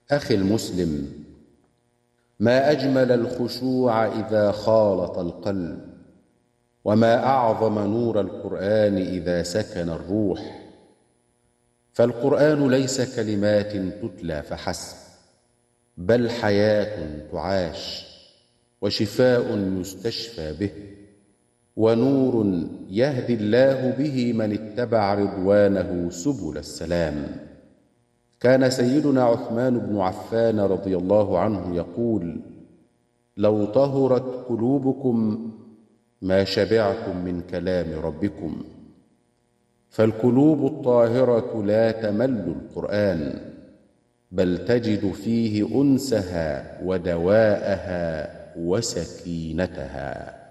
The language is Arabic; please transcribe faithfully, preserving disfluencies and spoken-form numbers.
أخي المسلم، ما أجمل الخشوع إذا خالط القلب، وما أعظم نور القرآن إذا سكن الروح. فالقرآن ليس كلمات تتلى فحسب، بل حياة تعاش، وشفاء يستشفى به، ونور يهدي الله به من اتبع رضوانه سبل السلام. كان سيدنا عثمان بن عفان رضي الله عنه يقول: لو طهرت قلوبكم ما شبعتم من كلام ربكم. فالقلوب الطاهرة لا تمل القرآن، بل تجد فيه أنسها ودواءها وسكينتها.